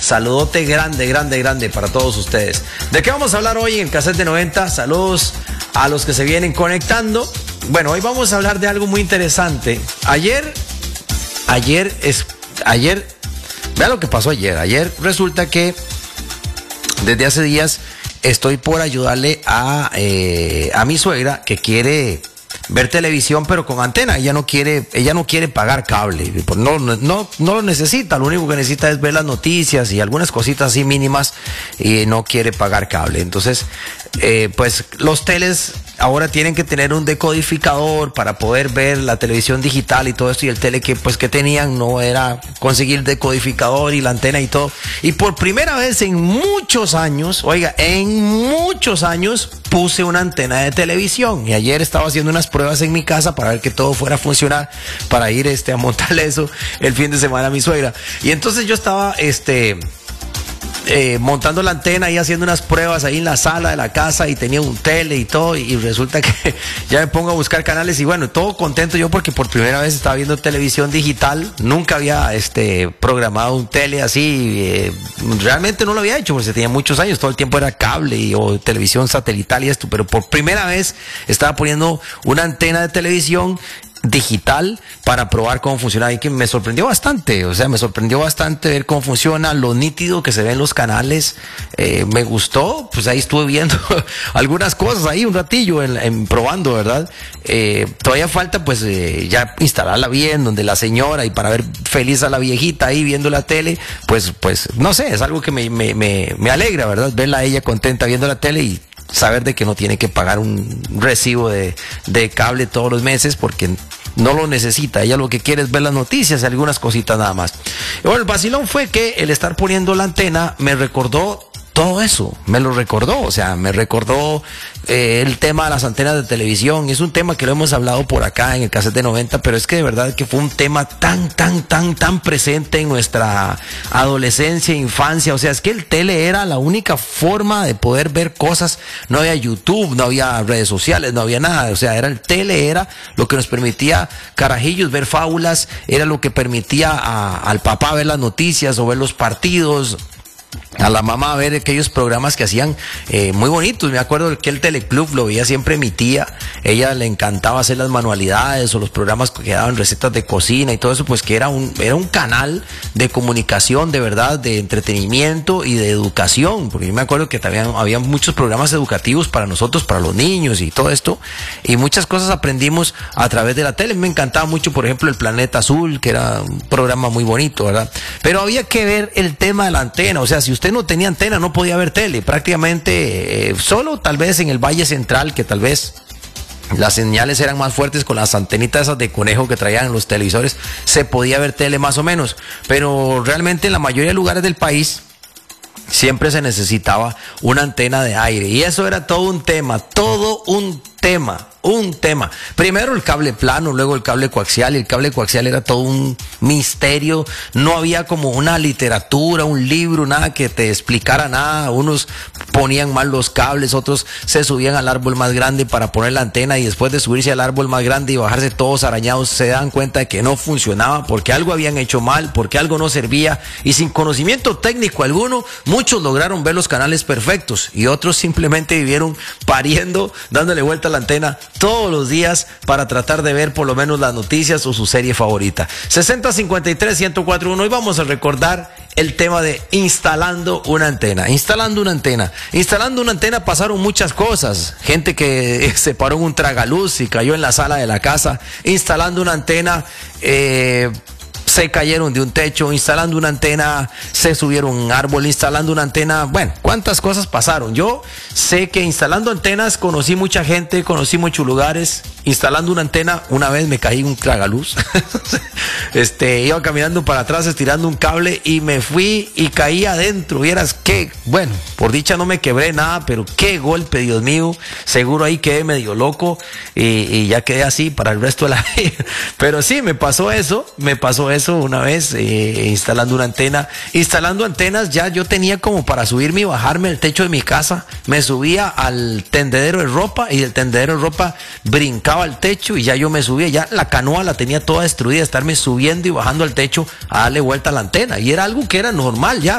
Saludote grande para todos ustedes. ¿De qué vamos a hablar hoy en el Cassette de 90? Saludos a los que se vienen conectando. Bueno, hoy vamos a hablar de algo muy interesante. Ayer, vea lo que pasó ayer. Ayer resulta que desde hace días estoy por ayudarle a mi suegra que quiere ver televisión pero con antena. Ella no quiere pagar cable, no lo necesita. Lo único que necesita es ver las noticias y algunas cositas así mínimas y no quiere pagar cable. Entonces pues los teles ahora tienen que tener un decodificador para poder ver la televisión digital y todo esto, y el tele que tenían no era conseguir decodificador y la antena y todo. Y por primera vez en muchos años, puse una antena de televisión, y ayer estaba haciendo unas pruebas en mi casa para ver que todo fuera a funcionar, para ir a montarle eso el fin de semana a mi suegra. Y entonces yo estaba montando la antena y haciendo unas pruebas ahí en la sala de la casa, y tenía un tele y todo, y resulta que ya me pongo a buscar canales y bueno, todo contento yo porque por primera vez estaba viendo televisión digital. Nunca había programado un tele así, realmente no lo había hecho porque tenía muchos años, todo el tiempo era cable o televisión satelital y esto, pero por primera vez estaba poniendo una antena de televisión digital para probar cómo funciona, y que me sorprendió bastante. Me sorprendió bastante ver cómo funciona, lo nítido que se ven los canales. Me gustó, pues ahí estuve viendo algunas cosas ahí un ratillo probando, ¿verdad? Todavía falta pues ya instalarla bien donde la señora, y para ver feliz a la viejita ahí viendo la tele, pues no sé, es algo que me alegra, ¿verdad? Verla a ella contenta viendo la tele y saber de que no tiene que pagar un recibo de cable todos los meses porque no lo necesita. Ella lo que quiere es ver las noticias y algunas cositas nada más. Y bueno, el vacilón fue que el estar poniendo la antena me recordó todo eso, me recordó el tema de las antenas de televisión. Es un tema que lo hemos hablado por acá en el Cassette de 90, pero es que de verdad que fue un tema tan presente en nuestra adolescencia e infancia. O sea, es que el tele era la única forma de poder ver cosas. No había YouTube, no había redes sociales, no había nada. O sea, el tele era lo que nos permitía, carajillos, ver fábulas, era lo que permitía al papá ver las noticias o ver los partidos, a la mamá a ver aquellos programas que hacían muy bonitos. Me acuerdo que el Teleclub lo veía siempre mi tía. Ella le encantaba hacer las manualidades o los programas que daban recetas de cocina y todo eso, pues que era un canal de comunicación, de verdad, de entretenimiento y de educación, porque yo me acuerdo que también había muchos programas educativos para nosotros, para los niños y todo esto, y muchas cosas aprendimos a través de la tele. Me encantaba mucho, por ejemplo, El Planeta Azul, que era un programa muy bonito, ¿verdad? Pero había que ver el tema de la antena. O sea, si usted no tenía antena no podía ver tele, prácticamente solo tal vez en el Valle Central, que tal vez las señales eran más fuertes con las antenitas esas de conejo que traían los televisores, se podía ver tele más o menos, pero realmente en la mayoría de lugares del país siempre se necesitaba una antena de aire, y eso era todo un tema. Primero el cable plano, luego el cable coaxial, y el cable coaxial era todo un misterio. No había como una literatura, un libro, nada que te explicara nada. Unos ponían mal los cables, otros se subían al árbol más grande para poner la antena, y después de subirse al árbol más grande y bajarse todos arañados, se dan cuenta de que no funcionaba porque algo habían hecho mal, porque algo no servía, y sin conocimiento técnico alguno, muchos lograron ver los canales perfectos y otros simplemente vivieron pariendo, dándole vuelta a la antena todos los días para tratar de ver por lo menos las noticias o su serie favorita. 6053-1041. Hoy vamos a recordar el tema de instalando una antena. Instalando una antena pasaron muchas cosas. Gente que se paró en un tragaluz y cayó en la sala de la casa. Instalando una antena, se cayeron de un techo. Instalando una antena, se subieron a un árbol. Instalando una antena, bueno, cuántas cosas pasaron. Yo sé que instalando antenas conocí mucha gente, conocí muchos lugares. Instalando una antena, una vez me caí en un tragaluz. Iba caminando para atrás estirando un cable y me fui y caí adentro. Vieras que, bueno, por dicha no me quebré nada, pero qué golpe, Dios mío. Seguro ahí quedé medio loco y ya quedé así para el resto de la vida. Pero sí, me pasó eso una vez, instalando una antena. Instalando antenas, ya yo tenía como para subirme y bajarme al techo de mi casa. Me subía al tendedero de ropa y del tendedero de ropa brincaba al techo y ya yo me subía. Ya la canoa la tenía toda destruida, estarme subiendo y bajando al techo a darle vuelta a la antena. Y era algo que era normal ya.